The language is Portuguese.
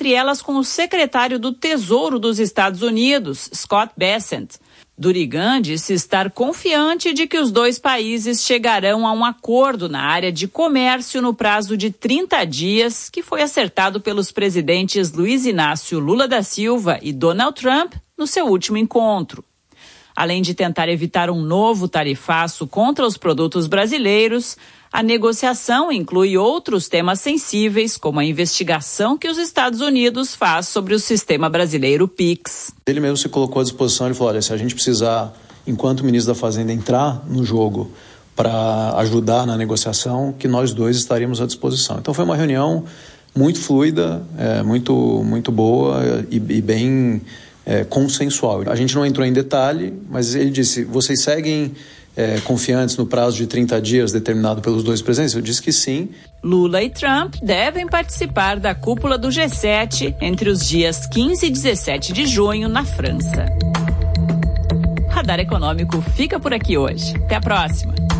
entre elas com o secretário do Tesouro dos Estados Unidos, Scott Bessent. Durigan disse estar confiante de que os dois países chegarão a um acordo na área de comércio no prazo de 30 dias, que foi acertado pelos presidentes Luiz Inácio Lula da Silva e Donald Trump no seu último encontro. Além de tentar evitar um novo tarifaço contra os produtos brasileiros, a negociação inclui outros temas sensíveis, como a investigação que os Estados Unidos faz sobre o sistema brasileiro PIX. Ele mesmo se colocou à disposição, ele falou, olha, se a gente precisar, enquanto ministro da Fazenda, entrar no jogo para ajudar na negociação, que nós dois estaríamos à disposição. Então foi uma reunião muito fluida, muito boa e bem consensual. A gente não entrou em detalhe, mas ele disse, vocês seguem confiantes no prazo de 30 dias determinado pelos dois presidentes? Eu disse que sim. Lula e Trump devem participar da cúpula do G7 entre os dias 15 e 17 de junho na França. Radar Econômico fica por aqui hoje. Até a próxima.